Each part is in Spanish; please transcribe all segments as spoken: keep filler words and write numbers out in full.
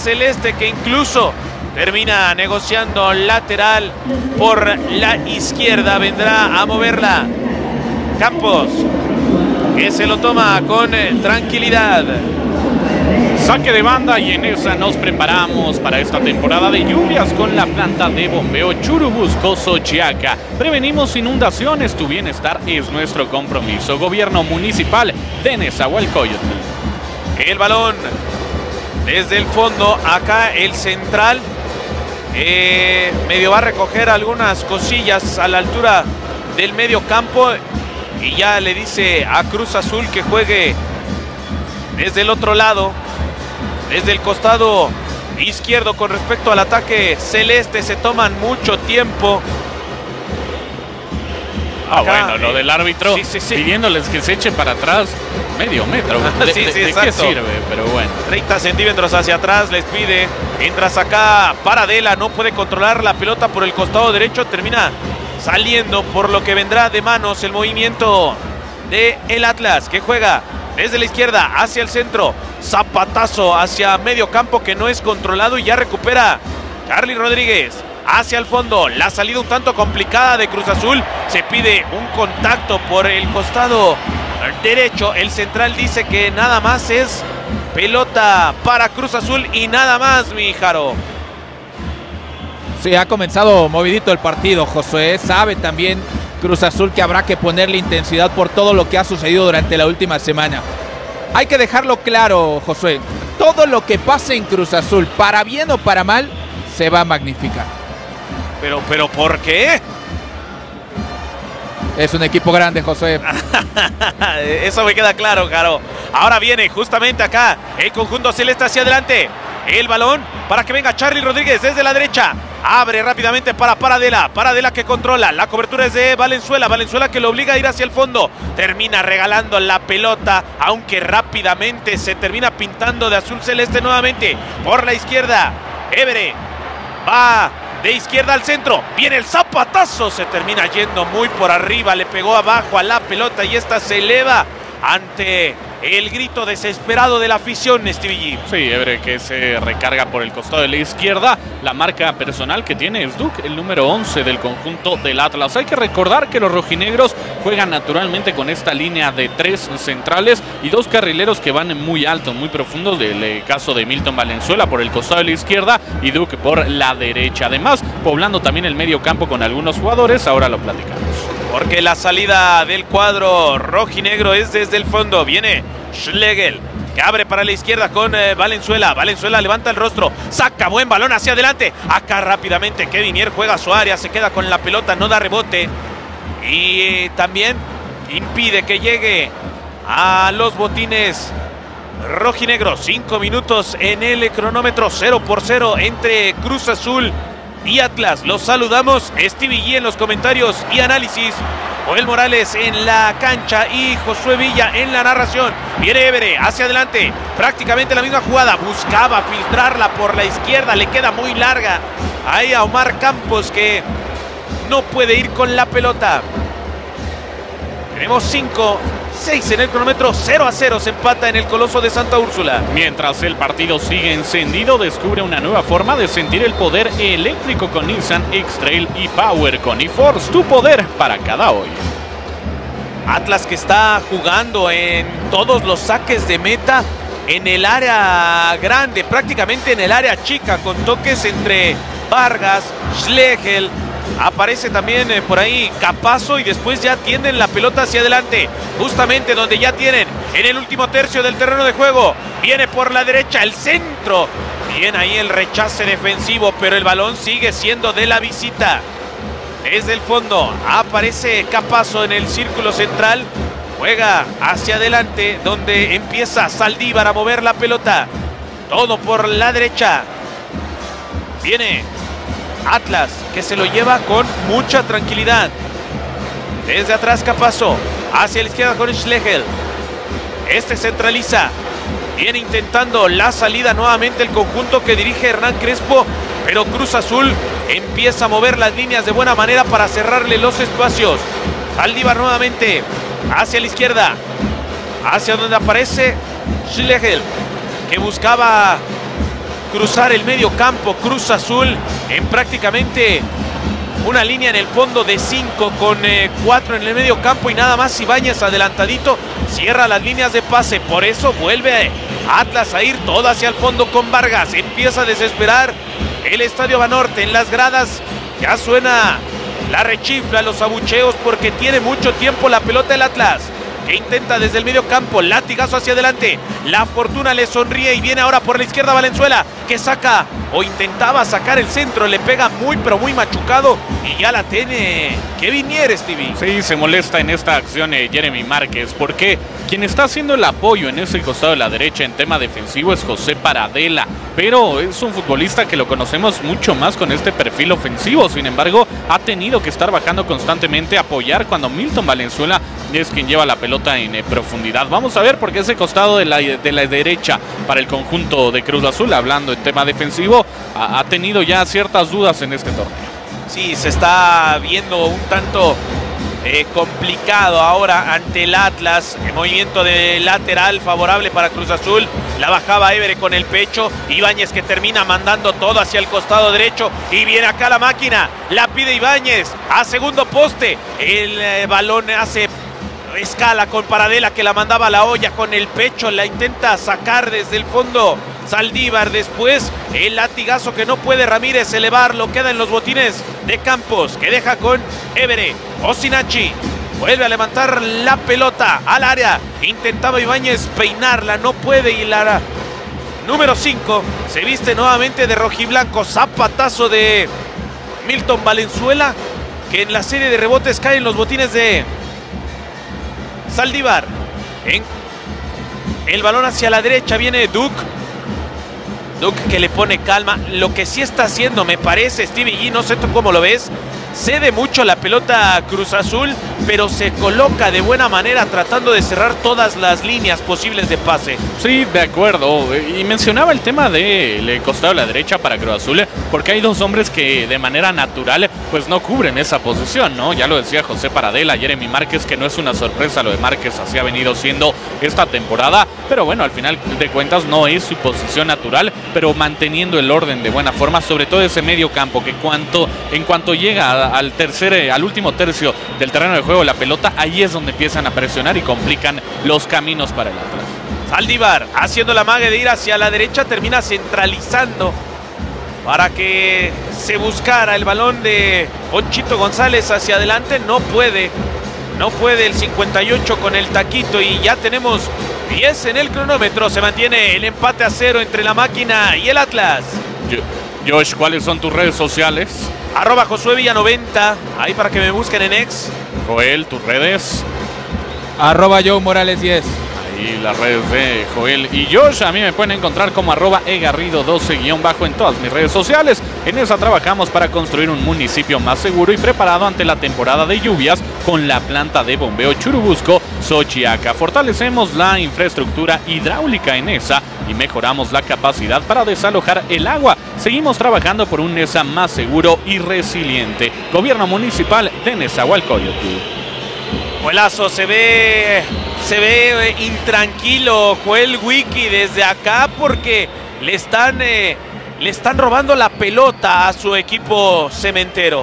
celeste, que incluso termina negociando lateral por la izquierda. Vendrá a moverla Campos, que se lo toma con tranquilidad. Saque de banda, y en esa nos preparamos para esta temporada de lluvias con la planta de bombeo Churubusco Xochiaca. Prevenimos inundaciones, tu bienestar es nuestro compromiso. Gobierno Municipal de Nezahualcóyotl. El balón desde el fondo, acá el central eh, medio va a recoger algunas cosillas a la altura del medio campo y ya le dice a Cruz Azul que juegue desde el otro lado. Desde el costado izquierdo con respecto al ataque celeste se toman mucho tiempo. Ah, Acá, bueno, lo eh, del árbitro sí, sí, sí. pidiéndoles que se echen para atrás medio metro. ¿De, sí, de, sí, de qué sirve? Pero bueno. treinta centímetros hacia atrás les pide. Mientras acá Paradela no puede controlar la pelota por el costado derecho. Termina saliendo, por lo que vendrá de manos el movimiento de el Atlas, que juega desde la izquierda hacia el centro. Zapatazo hacia medio campo que no es controlado y ya recupera Charly Rodríguez. Hacia el fondo, la salida un tanto complicada de Cruz Azul. Se pide un contacto por el costado derecho. El central dice que nada más es pelota para Cruz Azul y nada más, mi Jaro. Sí, ha comenzado movidito el partido, Josué. Sabe también Cruz Azul que habrá que ponerle intensidad por todo lo que ha sucedido durante la última semana. Hay que dejarlo claro, Josué. Todo lo que pase en Cruz Azul, para bien o para mal, se va a magnificar. Pero, pero, ¿por qué? Es un equipo grande, Josué. Eso me queda claro, Jaro. Ahora viene justamente acá el conjunto celeste hacia adelante. El balón para que venga Charly Rodríguez desde la derecha. Abre rápidamente para Paradela. Paradela que controla. La cobertura es de Valenzuela. Valenzuela que lo obliga a ir hacia el fondo. Termina regalando la pelota, aunque rápidamente se termina pintando de azul celeste nuevamente. Por la izquierda, Évere va de izquierda al centro. Viene el zapatazo. Se termina yendo muy por arriba. Le pegó abajo a la pelota y esta se eleva ante el grito desesperado de la afición, Stevie G. Sí, Évere que se recarga por el costado de la izquierda. La marca personal que tiene es Duke, el número once del conjunto del Atlas. Hay que recordar que los rojinegros juegan naturalmente con esta línea de tres centrales y dos carrileros que van muy altos, muy profundos. Del caso de Milton Valenzuela por el costado de la izquierda y Duke por la derecha. Además, poblando también el medio campo con algunos jugadores. Ahora lo platicamos. Porque la salida del cuadro rojinegro es desde el fondo. Viene Schlegel, que abre para la izquierda con eh, Valenzuela. Valenzuela levanta el rostro, saca buen balón hacia adelante. Acá rápidamente Kevinier juega a su área, se queda con la pelota, no da rebote. Y eh, también impide que llegue a los botines rojinegros. Cinco minutos en el cronómetro, cero por cero entre Cruz Azul y Atlas. Los saludamos, Stevie G en los comentarios y análisis, Joel Morales en la cancha y Josué Villa en la narración. Viene Évere hacia adelante, prácticamente la misma jugada, buscaba filtrarla por la izquierda, le queda muy larga ahí a Omar Campos, que no puede ir con la pelota. Tenemos cinco, seis en el cronómetro, cero a cero se empata en el Coloso de Santa Úrsula. Mientras el partido sigue encendido, descubre una nueva forma de sentir el poder eléctrico con Nissan X-Trail y Power con eForce, tu poder para cada hoy. Atlas que está jugando en todos los saques de meta en el área grande, prácticamente en el área chica, con toques entre Vargas, Schlegel. Aparece también eh, por ahí Capazo y después ya tienden la pelota hacia adelante, justamente donde ya tienen en el último tercio del terreno de juego. Viene por la derecha el centro, bien ahí el rechace defensivo, pero el balón sigue siendo de la visita. Desde el fondo aparece Capazo en el círculo central, juega hacia adelante donde empieza Saldívar a mover la pelota, todo por la derecha. Viene Atlas, que se lo lleva con mucha tranquilidad. Desde atrás Capazo, hacia la izquierda con Schlegel. Este centraliza. Viene intentando la salida nuevamente el conjunto que dirige Hernán Crespo, pero Cruz Azul empieza a mover las líneas de buena manera para cerrarle los espacios. Saldívar nuevamente, hacia la izquierda, hacia donde aparece Schlegel, que buscaba cruzar el medio campo Cruz Azul en prácticamente una línea en el fondo de cinco con eh, cuatro en el medio campo y nada más. Ibáñez adelantadito cierra las líneas de pase, por eso vuelve Atlas a ir todo hacia el fondo con Vargas. Empieza a desesperar el Estadio Banorte. En las gradas ya suena la rechifla, los abucheos, porque tiene mucho tiempo la pelota del Atlas, que intenta desde el medio campo, latigazo hacia adelante. La fortuna le sonríe y viene ahora por la izquierda Valenzuela, que saca o intentaba sacar el centro, le pega muy pero muy machucado y ya la tiene Kevin Mieres, Stevie. Sí, se molesta en esta acción eh, Jeremy Márquez, porque quien está haciendo el apoyo en ese costado de la derecha en tema defensivo es José Paradela, pero es un futbolista que lo conocemos mucho más con este perfil ofensivo. Sin embargo, ha tenido que estar bajando constantemente, apoyar cuando Milton Valenzuela es quien lleva la pelota en eh, profundidad. Vamos a ver, porque ese costado de la, de la derecha para el conjunto de Cruz Azul, hablando en tema defensivo, ha, ha tenido ya ciertas dudas en este torneo. Sí, se está viendo un tanto eh, complicado ahora ante el Atlas. El movimiento de lateral favorable para Cruz Azul. La bajaba Évere con el pecho. Ibáñez, que termina mandando todo hacia el costado derecho. Y viene acá la máquina. La pide Ibáñez a segundo poste. El eh, balón hace escala con Paradela, que la mandaba a la olla con el pecho. La intenta sacar desde el fondo Saldívar. Después el latigazo que no puede Ramírez elevarlo. Queda en los botines de Campos, que deja con Évere. Osinachi vuelve a levantar la pelota al área. Intentaba Ibáñez peinarla, no puede, y la número cinco se viste nuevamente de rojiblanco. Zapatazo de Milton Valenzuela, que en la serie de rebotes cae en los botines de Saldívar. En el balón hacia la derecha viene Duke. Duke, que le pone calma. Lo que sí está haciendo, me parece, Stevie G, no sé tú cómo lo ves, cede mucho la pelota Cruz Azul, pero se coloca de buena manera tratando de cerrar todas las líneas posibles de pase. Sí, de acuerdo. Y mencionaba el tema del costado de la derecha para Cruz Azul, porque hay dos hombres que de manera natural pues no cubren esa posición, ¿no? Ya lo decía José Paradela, Jeremy Márquez, que no es una sorpresa lo de Márquez, así ha venido siendo esta temporada, pero bueno, al final de cuentas no es su posición natural, pero manteniendo el orden de buena forma, sobre todo ese medio campo, que cuanto, en cuanto llega a al tercer, al último tercio del terreno de juego la pelota, ahí es donde empiezan a presionar y complican los caminos para el Atlas. Saldívar haciendo la mague de ir hacia la derecha, termina centralizando para que se buscara el balón de Ponchito González hacia adelante. No puede, no puede el cincuenta y ocho con el taquito, y ya tenemos diez en el cronómetro. Se mantiene el empate a cero entre la máquina y el Atlas. Yo, Josh, ¿cuáles son tus redes sociales? Arroba Josué Villa noventa, ahí para que me busquen en X. Joel, tus redes. Arroba Joe Morales diez. Ahí las redes de Joel y Josh. A mí me pueden encontrar como arroba egarrido doce guión bajo en todas mis redes sociales. En esa trabajamos para construir un municipio más seguro y preparado ante la temporada de lluvias con la planta de bombeo Churubusco Xochiaca. Fortalecemos la infraestructura hidráulica en esa y mejoramos la capacidad para desalojar el agua. Seguimos trabajando por un Nesa más seguro y resiliente. Gobierno Municipal de Nezahualcóyotl. Juelazo, se ve, se ve eh, intranquilo Joel Wiki desde acá, porque le están, eh, le están robando la pelota a su equipo cementero.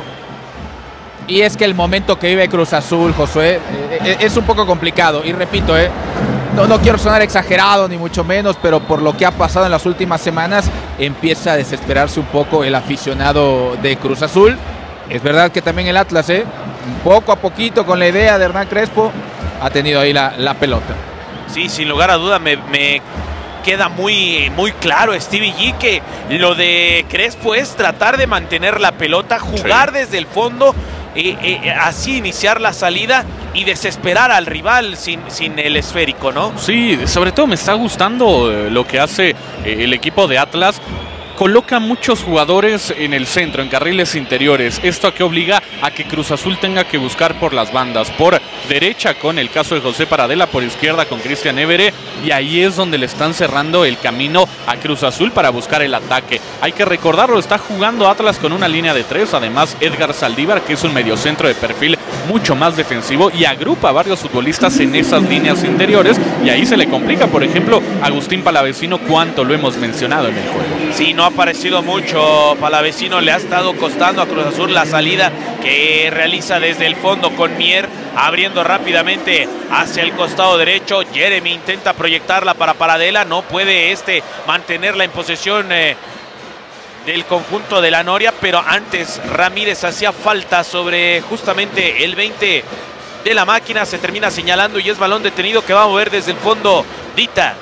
Y es que el momento que vive Cruz Azul, Josué, eh, es un poco complicado. Y repito, eh, no, no quiero sonar exagerado ni mucho menos, pero por lo que ha pasado en las últimas semanas, empieza a desesperarse un poco el aficionado de Cruz Azul. Es verdad que también el Atlas, eh, poco a poquito con la idea de Hernán Crespo, ha tenido ahí la, la pelota. Sí, sin lugar a duda me, me queda muy, muy claro, Stevie G, que lo de Crespo es tratar de mantener la pelota, jugar sí. desde el fondo, eh, eh, así iniciar la salida y desesperar al rival sin, sin el esférico, ¿no? Sí, sobre todo me está gustando eh, lo que hace eh, el equipo de Atlas. Coloca muchos jugadores en el centro, en carriles interiores. Esto a que obliga a que Cruz Azul tenga que buscar por las bandas. Por derecha con el caso de José Paradela, por izquierda con Cristian Évere. Y ahí es donde le están cerrando el camino a Cruz Azul para buscar el ataque. Hay que recordarlo, está jugando Atlas con una línea de tres. Además, Edgar Saldívar, que es un mediocentro de perfil mucho más defensivo y agrupa a varios futbolistas en esas líneas interiores, y ahí se le complica, por ejemplo, a Agustín Palavecino, cuánto lo hemos mencionado en el juego. Sí, no ha aparecido mucho Palavecino, le ha estado costando a Cruz Azul la salida que realiza desde el fondo con Mier, abriendo rápidamente hacia el costado derecho. Jeremy intenta proyectarla para Paradela, no puede este mantenerla en posesión eh, del conjunto de la Noria, pero antes Ramírez hacía falta sobre justamente el veinte de la Máquina, se termina señalando y es balón detenido que va a mover desde el fondo Dita.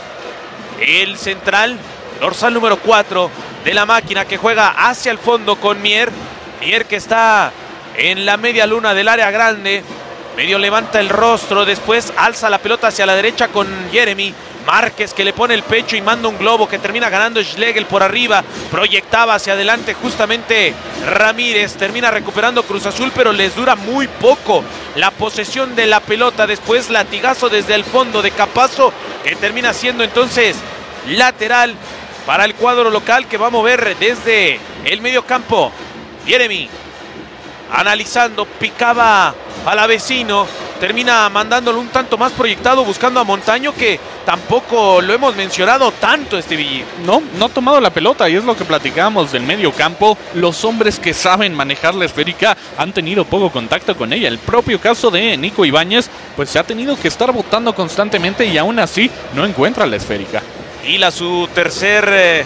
El central, dorsal número cuatro de la Máquina, que juega hacia el fondo con Mier. Mier que está en la media luna del área grande, medio levanta el rostro, después alza la pelota hacia la derecha con Jeremy. Márquez que le pone el pecho y manda un globo que termina ganando Schlegel por arriba. Proyectaba hacia adelante justamente Ramírez. Termina recuperando Cruz Azul, pero les dura muy poco la posesión de la pelota. Después latigazo desde el fondo de Capazo, que termina siendo entonces lateral para el cuadro local, que va a mover desde el medio campo. Jeremy analizando, picaba Palavecino, termina mandándolo un tanto más proyectado, buscando a Montaño, que tampoco lo hemos mencionado tanto, este Villi. No, no ha tomado la pelota, y es lo que platicábamos del medio campo. Los hombres que saben manejar la esférica han tenido poco contacto con ella. El propio caso de Nico Ibáñez, pues se ha tenido que estar botando constantemente y aún así no encuentra la esférica. Y la su tercer eh,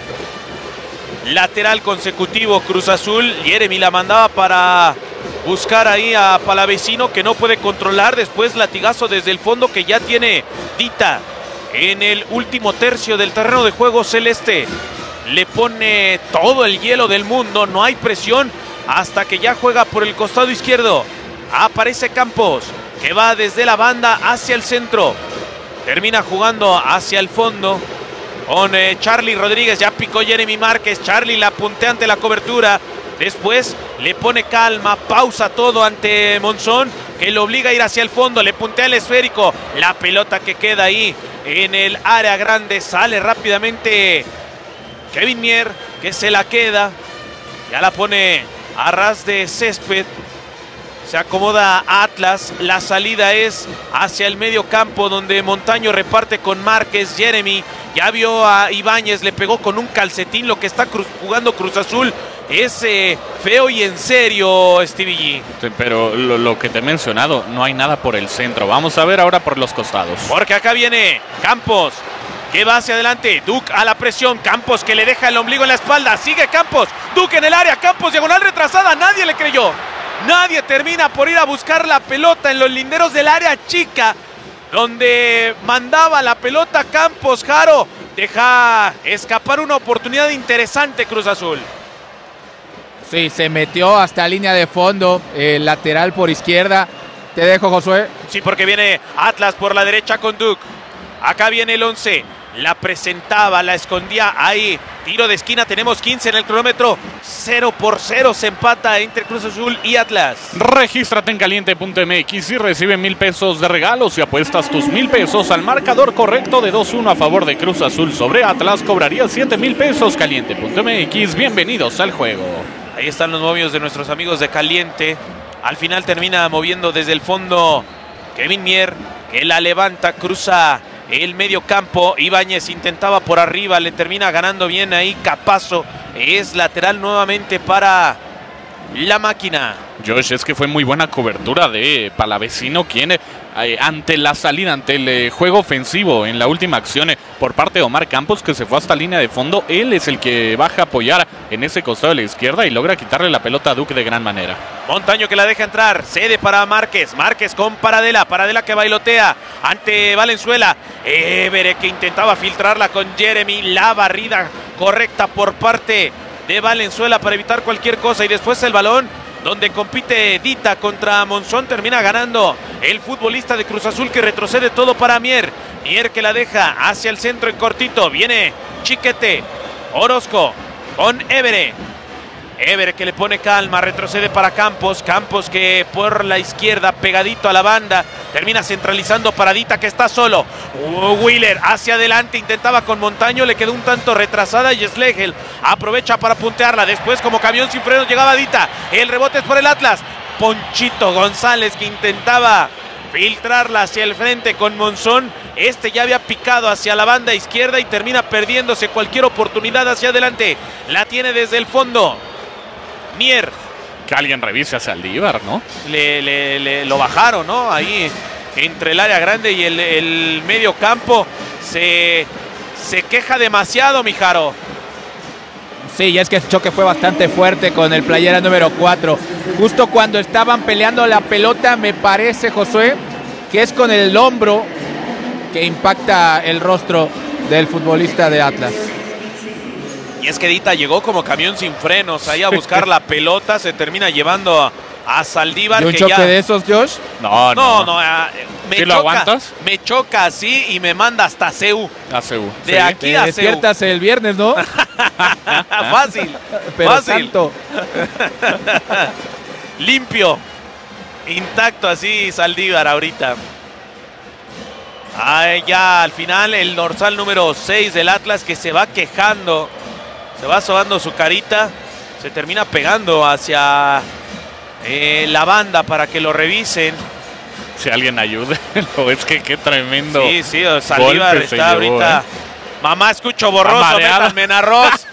lateral consecutivo Cruz Azul. Jeremy la mandaba para buscar ahí a Palavecino, que no puede controlar. Después latigazo desde el fondo que ya tiene Dita en el último tercio del terreno de juego celeste. Le pone todo el hielo del mundo, no hay presión hasta que ya juega por el costado izquierdo. Aparece Campos, que va desde la banda hacia el centro. Termina jugando hacia el fondo con eh, Charlie Rodríguez. Ya picó Jeremy Márquez. Charlie la puntea ante la cobertura. Después le pone calma, pausa todo ante Monzón, que lo obliga a ir hacia el fondo. Le puntea el esférico. La pelota que queda ahí en el área grande. Sale rápidamente Kevin Mier, que se la queda. Ya la pone a ras de césped. Se acomoda Atlas. La salida es hacia el medio campo, donde Montaño reparte con Márquez. Jeremy ya vio a Ibáñez, le pegó con un calcetín. Lo que está cruz, jugando Cruz Azul es eh, feo y en serio, Stevie G. Sí, pero lo, lo que te he mencionado, no hay nada por el centro. Vamos a ver ahora por los costados. Porque acá viene Campos, que va hacia adelante. Duke a la presión. Campos que le deja el ombligo en la espalda. Sigue Campos. Duke en el área. Campos, diagonal retrasada. Nadie le creyó. Nadie termina por ir a buscar la pelota en los linderos del área chica, donde mandaba la pelota Campos. Jaro deja escapar una oportunidad interesante Cruz Azul. Sí, se metió hasta la línea de fondo, el lateral por izquierda. Te dejo, Josué. Sí, porque viene Atlas por la derecha con Duke. Acá viene el once. La presentaba, la escondía ahí. Tiro de esquina, tenemos quince en el cronómetro. cero por cero se empata entre Cruz Azul y Atlas. Regístrate en caliente punto m x y recibe mil pesos de regalos. Si apuestas tus mil pesos al marcador correcto de dos uno a favor de Cruz Azul sobre Atlas, cobrarías siete mil pesos. caliente punto m x, bienvenidos al juego. Ahí están los movios de nuestros amigos de Caliente. Al final termina moviendo desde el fondo Kevin Mier, que la levanta, cruza el medio campo. Ibáñez intentaba por arriba, le termina ganando bien ahí Capazo. Es lateral nuevamente para la Máquina. Josh, es que fue muy buena cobertura de Palavecino, quien eh, ante la salida, ante el eh, juego ofensivo en la última acción eh, por parte de Omar Campos, que se fue hasta línea de fondo, él es el que baja a apoyar en ese costado de la izquierda y logra quitarle la pelota a Duke de gran manera. Montaño que la deja entrar, cede para Márquez. Márquez con Paradela, Paradela que bailotea ante Valenzuela. Évere que intentaba filtrarla con Jeremy. La barrida correcta por parte de Valenzuela para evitar cualquier cosa, y después el balón donde compite Dita contra Monzón. Termina ganando el futbolista de Cruz Azul, que retrocede todo para Mier. Mier que la deja hacia el centro en cortito. Viene Chiquete. Orozco con Évere. Évere que le pone calma, retrocede para Campos. Campos que por la izquierda, pegadito a la banda, termina centralizando para Dita, que está solo. Uh, Wheeler hacia adelante, intentaba con Montaño, le quedó un tanto retrasada y Schlegel aprovecha para puntearla. Después, como camión sin frenos, llegaba Dita. El rebote es por el Atlas. Ponchito González, que intentaba filtrarla hacia el frente con Monzón. Este ya había picado hacia la banda izquierda y termina perdiéndose cualquier oportunidad hacia adelante. La tiene desde el fondo Mier. Que alguien revise a Saldívar, ¿no? Le, le, le lo bajaron, ¿no? Ahí entre el área grande y el, el medio campo. Se, se queja demasiado, Mijaro. Sí, y es que el choque fue bastante fuerte con el playera número cuatro. Justo cuando estaban peleando la pelota, me parece, Josué, que es con el hombro que impacta el rostro del futbolista de Atlas. Y es que Dita llegó como camión sin frenos ahí a buscar la pelota, se termina llevando a, a Saldívar. ¿Y un que choque ya... de esos, Josh? No, No, no. no, uh, me ¿Sí choca, lo aguantas? Me choca así y me manda hasta C U. A C U. De Sí. aquí Te a C U. despiertas el viernes, ¿no? Fácil, Pero fácil. santo. Limpio, intacto así Saldívar ahorita. Ah, ya al final el dorsal número seis del Atlas, que se va quejando, se va sobando su carita, se termina pegando hacia eh, la banda para que lo revisen. Si alguien ayude, es que qué tremendo. Sí, sí, Saldívar golpe se está llevó, ahorita. ¿eh? Mamá, escucho borroso, mareado. métanme en arroz.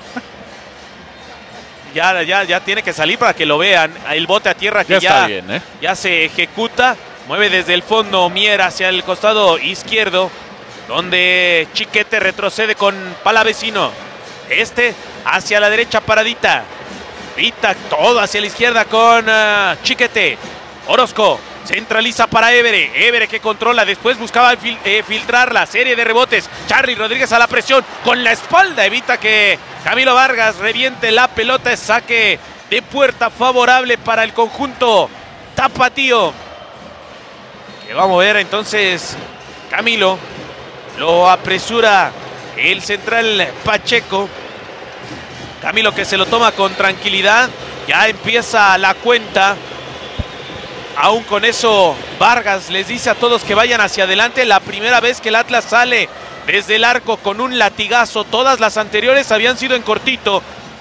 ya, ya, ya tiene que salir para que lo vean. El bote a tierra que Ya ya, está bien, ¿eh? ya se ejecuta. Mueve desde el fondo Mier hacia el costado izquierdo, donde Chiquete retrocede con Palavecino. Este hacia la derecha para Dita. Dita todo hacia la izquierda con uh, Chiquete. Orozco centraliza para Évere. Évere que controla. Después buscaba fil eh, filtrar la serie de rebotes. Charly Rodríguez a la presión. Con la espalda evita que Camilo Vargas reviente la pelota. Es saque de puerta favorable para el conjunto tapatío. Que va a mover entonces Camilo. Lo apresura el central Pacheco. Camilo que se lo toma con tranquilidad. Ya empieza la cuenta. Aún con eso, Vargas les dice a todos que vayan hacia adelante. La primera vez que el Atlas sale desde el arco con un latigazo. Todas las anteriores habían sido en cortito.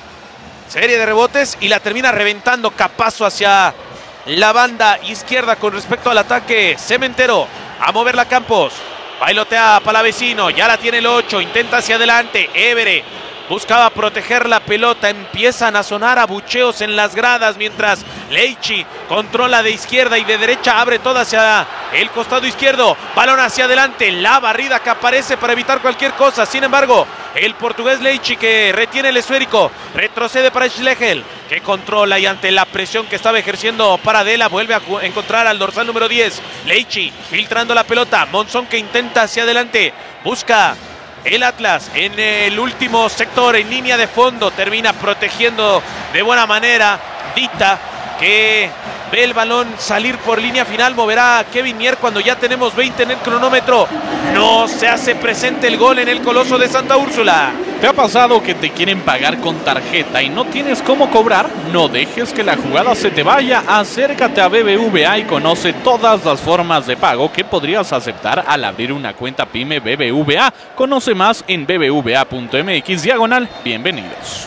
Serie de rebotes y la termina reventando Capazo hacia la banda izquierda con respecto al ataque Cementero. A moverla Campos. Bailotea a Palavecino. Ya la tiene el ocho. Intenta hacia adelante. Évere buscaba proteger la pelota. Empiezan a sonar abucheos en las gradas mientras Leichi controla de izquierda y de derecha. Abre toda hacia el costado izquierdo. Balón hacia adelante. La barrida que aparece para evitar cualquier cosa. Sin embargo, el portugués Leichi que retiene el esférico. Retrocede para Schlegel, que controla y ante la presión que estaba ejerciendo Paradela vuelve a encontrar al dorsal número diez. Leichi filtrando la pelota. Monzón que intenta hacia adelante. Busca el Atlas en el último sector, en línea de fondo. Termina protegiendo de buena manera Dita, que ve el balón salir por línea final. Moverá a Kevin Mier cuando ya tenemos veinte en el cronómetro. No se hace presente el gol en el Coloso de Santa Úrsula. ¿Te ha pasado que te quieren pagar con tarjeta y no tienes cómo cobrar? No dejes que la jugada se te vaya. Acércate a B B V A y conoce todas las formas de pago que podrías aceptar al abrir una cuenta PYME B B V A. Conoce más en b b v a punto m x diagonal. Bienvenidos.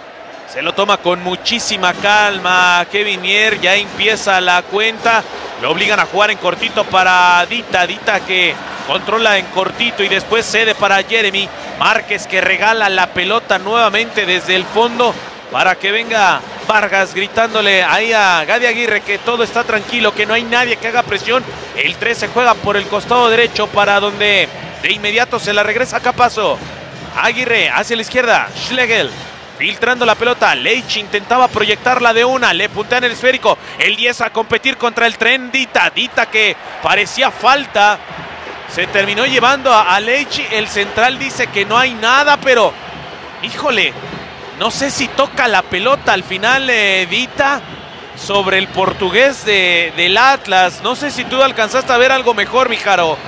Se lo toma con muchísima calma Kevin Mier. Ya empieza la cuenta. Lo obligan a jugar en cortito para Dita. Dita que controla en cortito y después cede para Jeremy Márquez, que regala la pelota nuevamente desde el fondo para que venga Vargas gritándole ahí a Gadi Aguirre que todo está tranquilo, que no hay nadie que haga presión. El tres se juega por el costado derecho para donde de inmediato se la regresa Capazo. Aguirre hacia la izquierda. Schlegel filtrando la pelota. Leichi intentaba proyectarla de una. Le puntean el esférico. El diez a competir contra el tren Dita. Dita que parecía falta. Se terminó llevando a, a Leichi. El central dice que no hay nada, pero híjole, no sé si toca la pelota al final eh, Dita sobre el portugués de, del Atlas. No sé si tú alcanzaste a ver algo mejor, Mijaro.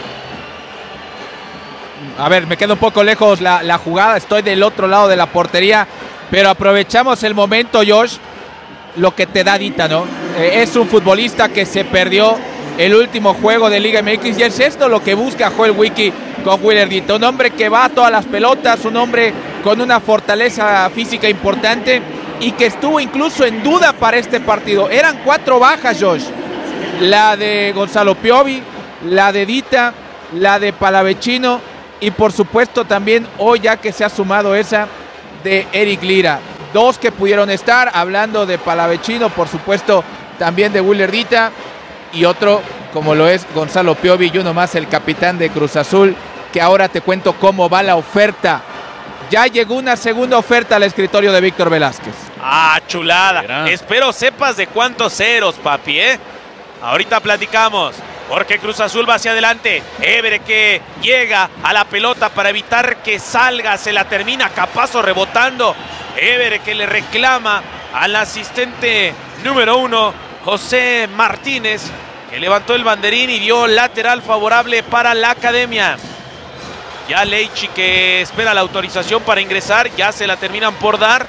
A ver, me quedo un poco lejos la, la jugada. Estoy del otro lado de la portería. Pero aprovechamos el momento, Josh. Lo que te da Dita, ¿no? Eh, es un futbolista que se perdió el último juego de Liga M X y es esto lo que busca Joel Wiki con Willer Dita. Un hombre que va a todas las pelotas, un hombre con una fortaleza física importante y que estuvo incluso en duda para este partido. Eran cuatro bajas, Josh. La de Gonzalo Piovi, la de Dita, la de Palavecino y por supuesto también hoy ya que se ha sumado esa de Eric Lira. Dos que pudieron estar, hablando de Palavecino, por supuesto también de Willer Dita y otro como lo es Gonzalo Piovi y uno más el capitán de Cruz Azul, que ahora te cuento cómo va la oferta. Ya llegó una segunda oferta al escritorio de Víctor Velázquez. Ah, chulada. Mira. Espero sepas de cuántos ceros, papi, ¿eh? Ahorita platicamos, porque Cruz Azul va hacia adelante. Évere que llega a la pelota para evitar que salga, se la termina Capazo rebotando. Évere que le reclama al asistente número uno, José Martínez, que levantó el banderín y dio lateral favorable para la academia. Ya Leichi que espera la autorización para ingresar, ya se la terminan por dar.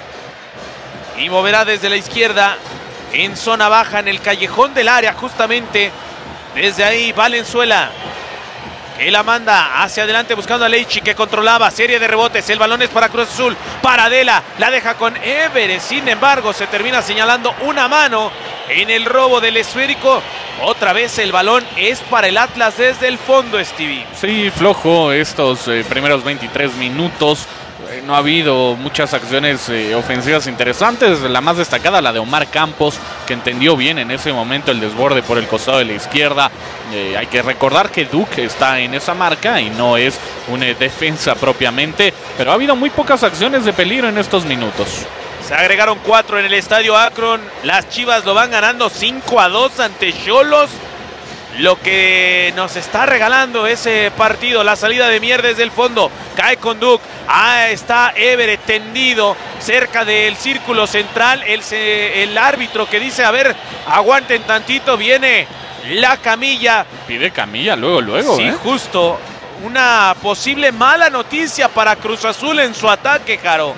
Y moverá desde la izquierda en zona baja en el callejón del área justamente. Desde ahí Valenzuela, que la manda hacia adelante buscando a Leichi, que controlaba, serie de rebotes, el balón es para Cruz Azul, para Adela, la deja con Évere, sin embargo se termina señalando una mano en el robo del esférico. Otra vez el balón es para el Atlas desde el fondo, Stevie. Sí, flojo estos eh, primeros veintitrés minutos. Eh, no ha habido muchas acciones eh, ofensivas interesantes. La más destacada, la de Omar Campos, que entendió bien en ese momento el desborde por el costado de la izquierda. Eh, hay que recordar que Duke está en esa marca y no es una defensa propiamente, pero ha habido muy pocas acciones de peligro en estos minutos. Se agregaron cuatro en el estadio Akron. Las Chivas lo van ganando cinco a dos ante Xolos. Lo que nos está regalando ese partido, la salida de Mier desde el fondo. Cae con Duke. Ah, está Évere tendido cerca del círculo central. El, el árbitro que dice, a ver, aguanten tantito. Viene la camilla. Pide camilla luego, luego. Sí, ¿eh? justo. Una posible mala noticia para Cruz Azul en su ataque, Jaro.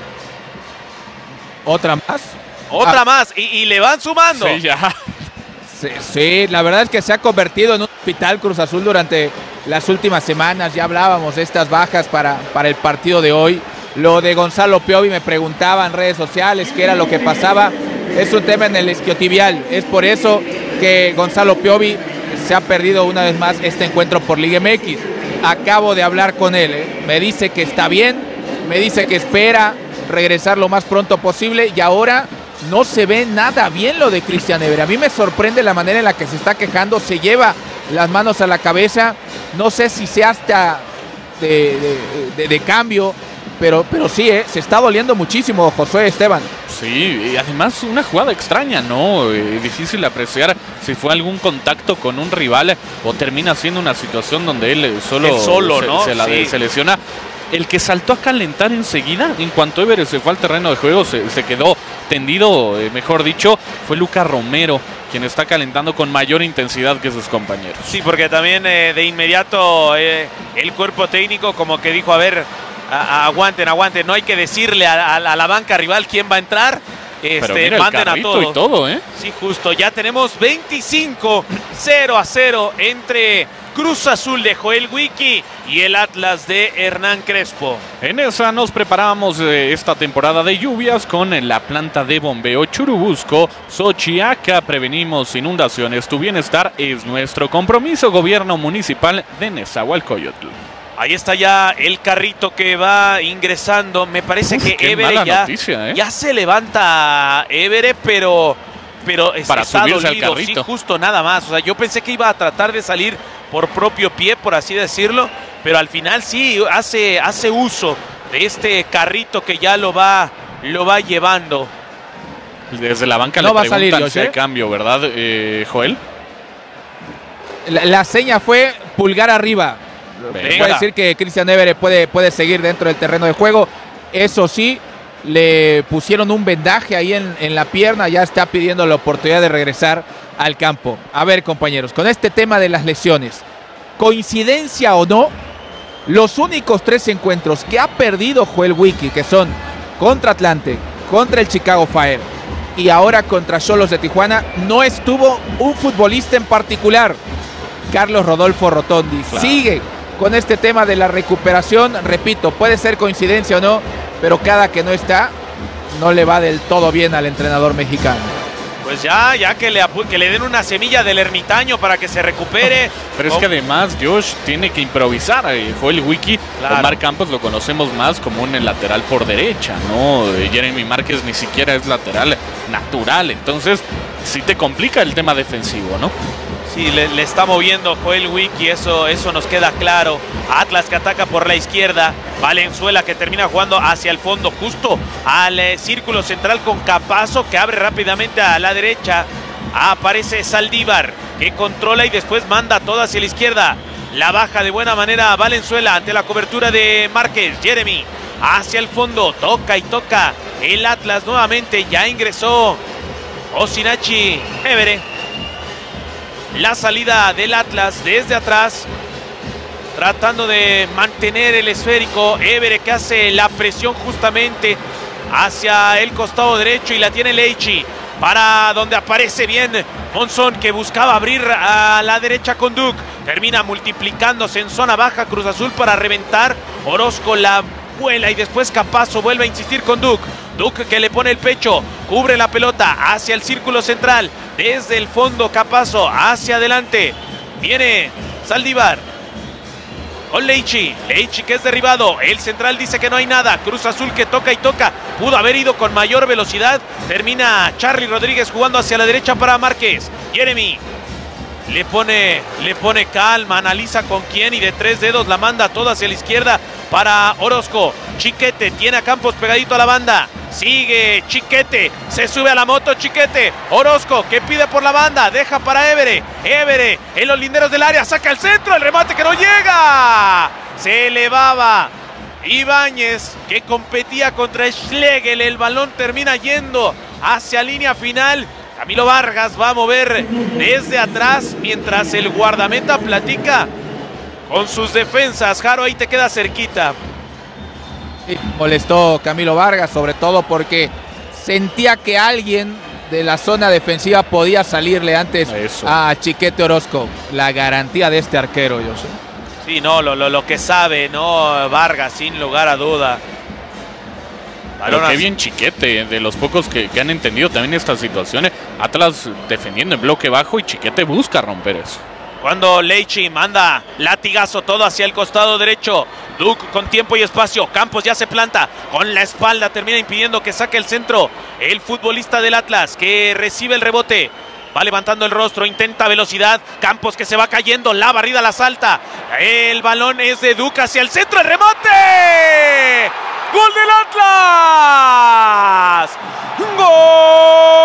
¿Otra más? Otra Ah. más. Y, y le van sumando. Sí, ya. Sí, sí, la verdad es que se ha convertido en un hospital Cruz Azul durante las últimas semanas. Ya hablábamos de estas bajas para, para el partido de hoy. Lo de Gonzalo Piovi, me preguntaba en redes sociales qué era lo que pasaba. Es un tema en el isquiotibial. Es por eso que Gonzalo Piovi se ha perdido una vez más este encuentro por Liga M X. Acabo de hablar con él. ¿eh? Me dice que está bien, me dice que espera regresar lo más pronto posible y ahora no se ve nada bien lo de Cristian Évere. A mí me sorprende la manera en la que se está quejando, se lleva las manos a la cabeza, no sé si sea hasta de, de, de, de cambio, pero, pero sí, ¿eh? Se está doliendo muchísimo Josué Esteban. Sí, y además una jugada extraña, ¿no? Eh, difícil apreciar si fue algún contacto con un rival o termina siendo una situación donde él solo, Él solo se, ¿no? se, la, sí. se lesiona. El que saltó a calentar enseguida, en cuanto Évere se fue al terreno de juego, se, se quedó tendido, eh, mejor dicho, fue Lucas Romero, quien está calentando con mayor intensidad que sus compañeros. Sí, porque también eh, de inmediato eh, el cuerpo técnico como que dijo, a ver, a, a, aguanten, aguanten, no hay que decirle a, a, a la banca rival quién va a entrar, este, Pero mira, manden el a carrito todos. y todo, ¿eh? Sí, justo, ya tenemos veinticinco cero a cero entre Cruz Azul de Joel Wiki y el Atlas de Hernán Crespo. En esa nos preparamos eh, esta temporada de lluvias con eh, la planta de bombeo Churubusco, Xochiaca. Prevenimos inundaciones. Tu bienestar es nuestro compromiso. Gobierno Municipal de Nezahualcóyotl. Ahí está ya el carrito que va ingresando. Me parece Uf, que qué Évere mala ya, noticia, ¿eh? ya se levanta Évere, pero, pero es- Para está subirse al dolido, sí, carrito. justo nada más. O sea, yo pensé que iba a tratar de salir por propio pie, por así decirlo, pero al final sí hace, hace uso de este carrito que ya lo va, lo va llevando. Desde la banca No le va a salir, preguntan Josh, si hay ¿eh? cambio, ¿verdad, eh, Joel? La, la seña fue pulgar arriba. Venga. Puede decir que Cristian Évere puede, puede seguir dentro del terreno de juego. Eso sí, le pusieron un vendaje ahí en, en la pierna, ya está pidiendo la oportunidad de regresar al campo. A ver, compañeros, con este tema de las lesiones, coincidencia o no, los únicos tres encuentros que ha perdido Joel Wiki, que son contra Atlante, contra el Chicago Fire y ahora contra Xolos de Tijuana, no estuvo un futbolista en particular, Carlos Rodolfo Rotondi. Claro. Sigue con este tema de la recuperación, repito, puede ser coincidencia o no, pero cada que no está, no le va del todo bien al entrenador mexicano. Pues ya, ya que le, que le den una semilla del ermitaño para que se recupere. Pero es que además Josh tiene que improvisar. Joel Wiki, claro. Omar Campos lo conocemos más como un lateral por derecha, ¿no? Jeremy Márquez ni siquiera es lateral natural. Entonces, sí te complica el tema defensivo, ¿no? Sí, le, le está moviendo Joel Wiki, eso, eso nos queda claro. Atlas que ataca por la izquierda. Valenzuela que termina jugando hacia el fondo, justo al eh, círculo central con Capazo, que abre rápidamente a la derecha. Aparece Saldívar, que controla y después manda todo hacia la izquierda. La baja de buena manera a Valenzuela ante la cobertura de Márquez. Jeremy hacia el fondo, toca y toca el Atlas nuevamente. Ya ingresó Osinachi Évere. La salida del Atlas desde atrás, tratando de mantener el esférico. Évere que hace la presión justamente hacia el costado derecho y la tiene Leichi, para donde aparece bien Monzón, que buscaba abrir a la derecha con Duke. Termina multiplicándose en zona baja Cruz Azul para reventar. Orozco la vuela y después Capazo vuelve a insistir con Duke. Duke que le pone el pecho, cubre la pelota hacia el círculo central. Desde el fondo Capazo hacia adelante. Viene Saldívar con Leichi. Leichi que es derribado. El central dice que no hay nada. Cruz Azul que toca y toca. Pudo haber ido con mayor velocidad. Termina Charly Rodríguez jugando hacia la derecha para Márquez. Jeremy le pone, le pone calma, analiza con quién y de tres dedos la manda toda hacia la izquierda para Orozco. Chiquete tiene a Campos pegadito a la banda. Sigue Chiquete, se sube a la moto Chiquete. Orozco que pide por la banda, deja para Évere. Évere en los linderos del área, saca el centro, el remate que no llega. Se elevaba Ibáñez, que competía contra Schlegel. El balón termina yendo hacia línea final. Camilo Vargas va a mover desde atrás mientras el guardameta platica con sus defensas. Jaro, ahí te queda cerquita. Sí, molestó Camilo Vargas, sobre todo porque sentía que alguien de la zona defensiva podía salirle antes Eso. a Chiquete Orozco. La garantía de este arquero, yo sé. Sí, no, lo, lo, lo que sabe, ¿no? Vargas, sin lugar a duda. Pero qué bien Chiquete, de los pocos que, que han entendido también estas situaciones. Atlas defendiendo en bloque bajo y Chiquete busca romper eso. Cuando Leichi manda latigazo todo hacia el costado derecho. Duke con tiempo y espacio. Campos ya se planta con la espalda. Termina impidiendo que saque el centro el futbolista del Atlas, que recibe el rebote. Va levantando el rostro, intenta velocidad. Campos que se va cayendo, la barrida la salta. El balón es de Duke hacia el centro. ¡El remate! ¡Gol del Atlas! ¡Gol!